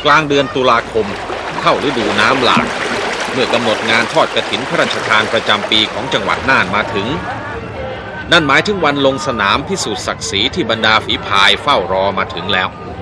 กลางเดือนตุลาคมเข้าฤดูน้ำหลากเมื่อกำหนดงานทอดกฐินพระราชทานประจำปีของจังหวัดน่านมาถึงนั่นหมายถึงวันลงสนามพิสูจน์ศักดิ์ศรีที่บรรดาฝีพายเฝ้ารอมาถึงแล้ว